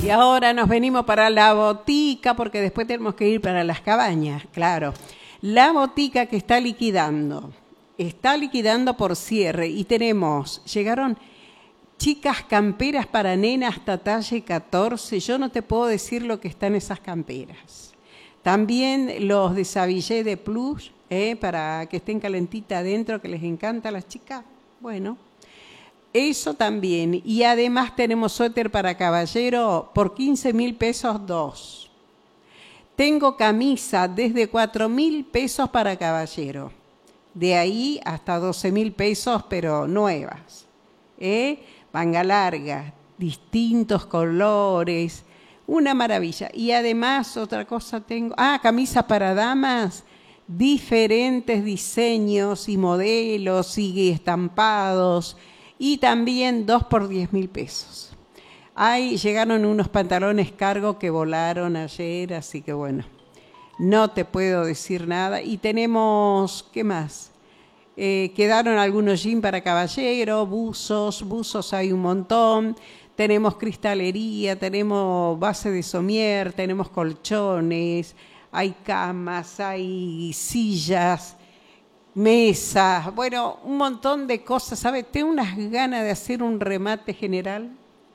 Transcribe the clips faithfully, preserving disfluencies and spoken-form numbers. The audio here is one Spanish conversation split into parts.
Y ahora nos venimos para la botica, porque después tenemos que ir para las cabañas, claro. La botica que está liquidando, está liquidando por cierre y tenemos, llegaron chicas camperas para nena hasta talle catorce, yo no te puedo decir lo que están esas camperas. También los de Savillé de Plus, eh, para que estén calentitas adentro, que les encanta a las chicas, bueno. Eso también. Y además tenemos suéter para caballero por quince mil pesos dos. Tengo camisa desde cuatro mil pesos para caballero. De ahí hasta doce mil pesos, pero nuevas. ¿Eh? Manga larga, distintos colores. Una maravilla. Y además otra cosa tengo. Ah, camisa para damas. Diferentes diseños y modelos y estampados. Y también dos por diez mil pesos. Ahí llegaron unos pantalones cargo que volaron ayer, así que bueno, no te puedo decir nada. Y tenemos, ¿qué más? Eh, quedaron algunos jeans para caballero, buzos, buzos hay un montón. Tenemos cristalería, tenemos base de somier, tenemos colchones, hay camas, hay sillas, mesas, bueno, un montón de cosas, ¿sabes? Tengo unas ganas de hacer un remate general,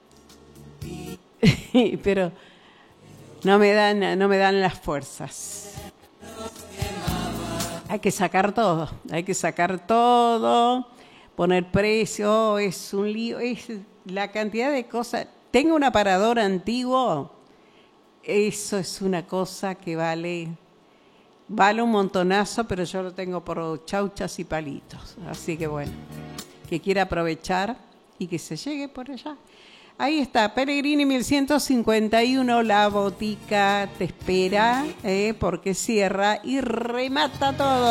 pero no me dan, no me dan las fuerzas. Hay que sacar todo, hay que sacar todo, poner precio, es un lío, es la cantidad de cosas. Tengo un aparador antiguo, eso es una cosa que vale... Vale un montonazo, pero yo lo tengo por chauchas y palitos. Así que bueno, que quiera aprovechar y que se llegue por allá. Ahí está, Pellegrini mil ciento cincuenta y uno, la botica te espera, eh, porque cierra y remata todo.